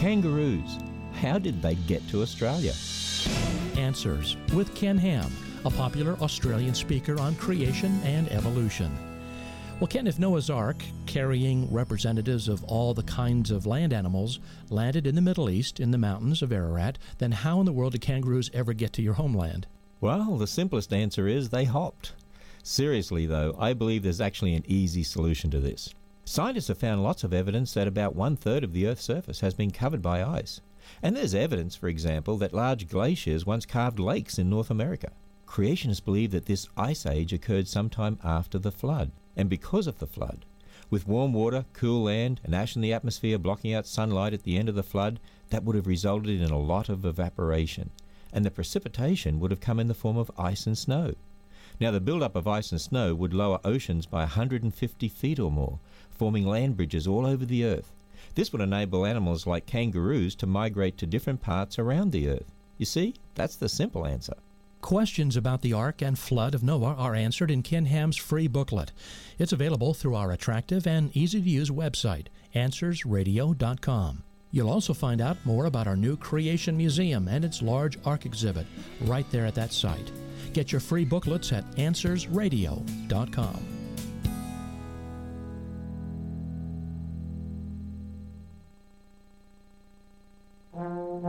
Kangaroos. How did they get to Australia? Answers with Ken Ham, a popular Australian speaker on creation and evolution. Well, Ken, if Noah's Ark, carrying representatives of all the kinds of land animals, landed in the Middle East in the mountains of Ararat, then how in the world did kangaroos ever get to your homeland? Well, the simplest answer is they hopped. Seriously, though, I believe there's actually an easy solution to this. Scientists have found lots of evidence that about 1/3 of the Earth's surface has been covered by ice. And there's evidence, for example, that large glaciers once carved lakes in North America. Creationists believe that this ice age occurred sometime after the flood, and because of the flood. With warm water, cool land, and ash in the atmosphere blocking out sunlight at the end of the flood, that would have resulted in a lot of evaporation, and the precipitation would have come in the form of ice and snow. Now, the build-up of ice and snow would lower oceans by 150 feet or more, forming land bridges all over the Earth. This would enable animals like kangaroos to migrate to different parts around the Earth. You see, that's the simple answer. Questions about the Ark and flood of Noah are answered in Ken Ham's free booklet. It's available through our attractive and easy-to-use website, AnswersRadio.com. You'll also find out more about our new Creation Museum and its large Ark exhibit right there at that site. Get your free booklets at AnswersRadio.com.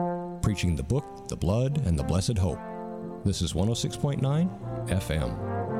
Preaching the book, the blood, and the blessed hope. This is 106.9 FM.